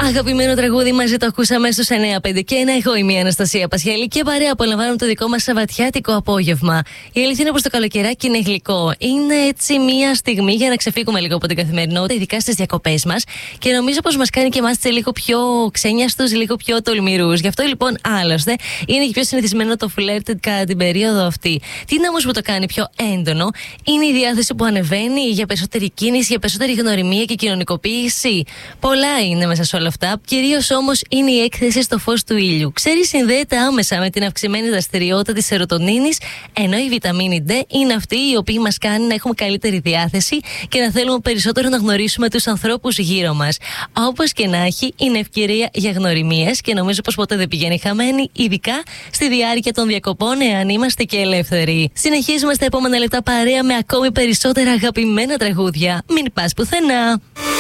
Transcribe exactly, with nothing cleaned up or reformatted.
Αγαπημένο τραγούδι μαζί το ακούσαμε στους εννιά πέντε και ένα. Εγώ είμαι η Αναστασία Πασχέλη και παρέα απολαμβάνουμε το δικό μας σαββατιάτικο απόγευμα. Η αλήθεια είναι πως το καλοκαιράκι είναι γλυκό. Είναι έτσι μια στιγμή για να ξεφύγουμε λίγο από την καθημερινότητα, ειδικά στις διακοπές μας. Και νομίζω πως μας κάνει και εμάς λίγο πιο ξένιαστους, λίγο πιο τολμηρούς. Γι' αυτό λοιπόν άλλωστε είναι και πιο συνηθισμένο το φλερτ κατά την περίοδο αυτή. Τι είναι όμως που το κάνει πιο έντονο, είναι η διάθεση που ανεβαίνει για περισσότερη κίνηση, για περισσότερη γνωριμία και κοινωνικοποίηση. Πολλά είναι μέσα σε όλα αυτά. Κυρίως όμως είναι η έκθεση στο φως του ήλιου. Ξέρεις, συνδέεται άμεσα με την αυξημένη δραστηριότητα της σερωτονίνης, ενώ η βιταμίνη D είναι αυτή η οποία μας κάνει να έχουμε καλύτερη διάθεση και να θέλουμε περισσότερο να γνωρίσουμε τους ανθρώπους γύρω μας. Όπως και να έχει, είναι ευκαιρία για γνωριμίες και νομίζω πως ποτέ δεν πηγαίνει χαμένη, ειδικά στη διάρκεια των διακοπών, εάν είμαστε και ελεύθεροι. Συνεχίζουμε στα επόμενα λεπτά παρέα με ακόμη περισσότερα αγαπημένα τραγούδια. Μην πας πουθενά.